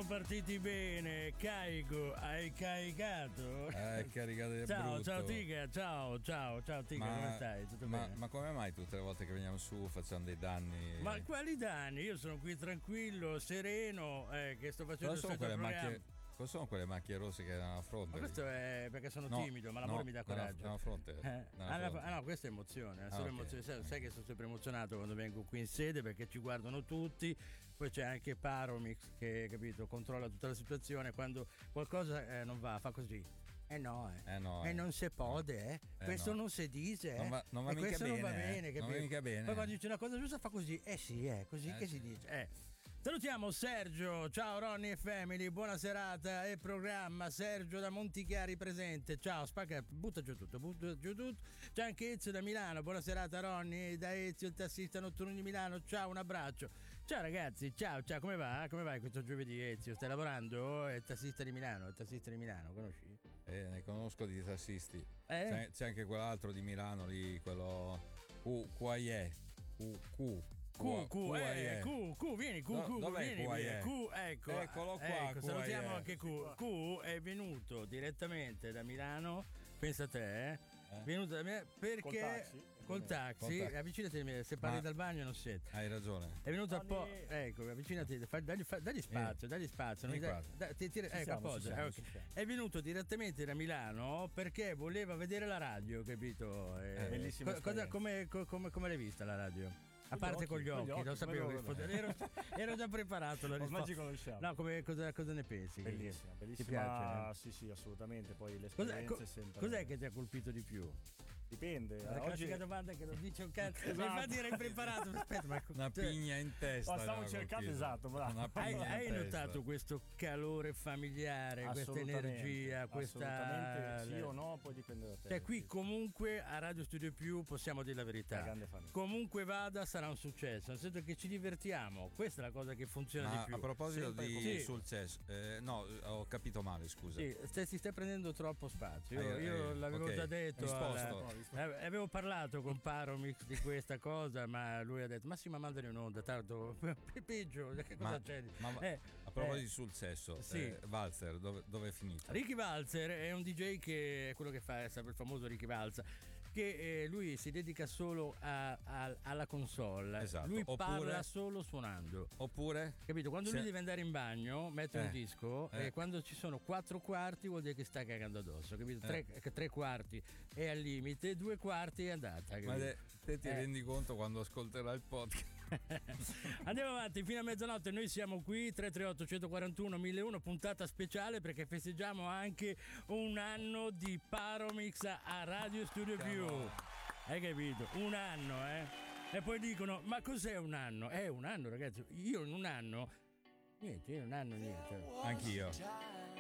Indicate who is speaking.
Speaker 1: siamo partiti bene. Carico, hai caricato?
Speaker 2: Caricato di
Speaker 1: ciao,
Speaker 2: brutto.
Speaker 1: ciao Tica, ciao Tica, come stai? Tutto bene?
Speaker 2: Ma come mai tutte le volte che veniamo su facciamo dei danni?
Speaker 1: Ma quali danni? Io sono qui tranquillo, sereno, che sto facendo il programma.
Speaker 2: Cosa sono quelle macchie rosse che hanno la fronte?
Speaker 1: Ma questo è perché sono timido, ma l'amore mi dà coraggio.
Speaker 2: Nella fronte.
Speaker 1: No, questa è emozione, è solo emozione. Sai che sono sempre emozionato quando vengo qui in sede perché ci guardano tutti. Poi c'è anche Paromix che, capito, controlla tutta la situazione. Quando qualcosa non va, fa così. E non si può, questo non si dice,
Speaker 2: non va mica
Speaker 1: questo
Speaker 2: bene,
Speaker 1: non va bene,
Speaker 2: non va mica bene.
Speaker 1: Poi quando dice una cosa giusta fa così, sì, è così che si dice. Salutiamo Sergio, ciao Ronny e Family, buona serata e programma. Sergio da Montichiari presente, ciao, spacca, butta giù tutto. C'è anche Ezio da Milano, buona serata Ronny, da Ezio il tassista notturno di Milano, ciao, un abbraccio. Ciao ragazzi, ciao, come va? Come vai questo giovedì Ezio? Stai lavorando? È il tassista di Milano, conosci?
Speaker 2: Ne conosco di tassisti. C'è anche quell'altro di Milano lì, quello
Speaker 1: vieni,
Speaker 2: dov'è
Speaker 1: vieni,
Speaker 2: eccolo qua,
Speaker 1: salutiamo anche Q è venuto direttamente da Milano, pensa a te, venuto da me perché col taxi. Avvicinati, se parli dal bagno non senti.
Speaker 2: Hai ragione.
Speaker 1: È venuto avvicinati, dagli spazio. È venuto direttamente da Milano perché voleva vedere la radio, capito?
Speaker 3: Bellissima.
Speaker 1: Come l'hai vista la radio? A parte con gli occhi, lo sapevo che rispondere. Ero già preparato la risposta.
Speaker 3: Ormai ci conosciamo.
Speaker 1: No, cosa ne pensi?
Speaker 3: Bellissima.
Speaker 1: Ti piace?
Speaker 3: Sì, assolutamente. Poi l'esperienza è sempre.
Speaker 1: Cos'è che ti ha colpito di più?
Speaker 3: Dipende.
Speaker 1: La classica domanda che non dice un cazzo. Infatti era impreparato. Aspetta,
Speaker 2: una pigna in testa.
Speaker 3: Stavo cercando, bravo.
Speaker 1: Hai notato questo calore familiare, questa energia,
Speaker 3: assolutamente sì o no, poi dipende da te.
Speaker 1: Cioè, qui comunque a Radio Studio Più possiamo dire la verità. Comunque vada, sarà un successo, nel senso che ci divertiamo. Questa è la cosa che funziona di più.
Speaker 2: A proposito di successo, no, ho capito male, scusa.
Speaker 1: Sì, si stai prendendo troppo spazio. Io l'avevo già detto. Avevo parlato con Paromix di questa cosa, ma lui ha detto: ma sì, ma mandali un'onda, tanto peggio, che cosa c'è?
Speaker 2: A proposito di successo, Walzer dove è finito?
Speaker 1: Ricky Walzer è un DJ che è quello che fa, è sempre il famoso Ricky Walzer, che lui si dedica solo alla console.
Speaker 2: Esatto.
Speaker 1: Lui parla solo suonando.
Speaker 2: Oppure,
Speaker 1: capito? Quando lui deve andare in bagno, mette un disco e quando ci sono 4 quarti vuol dire che sta cagando addosso, capito? 3 quarti è al limite, 2 quarti è andata. Capito?
Speaker 2: Ma te ti rendi conto quando ascolterai il podcast?
Speaker 1: Andiamo avanti fino a mezzanotte, noi siamo qui 338 141 1001, puntata speciale perché festeggiamo anche un anno di Paromix a Radio Studio Più. Hai capito? Un anno, E poi dicono: ma cos'è un anno? Un anno, ragazzi. Io in un anno niente.
Speaker 2: Anch'io.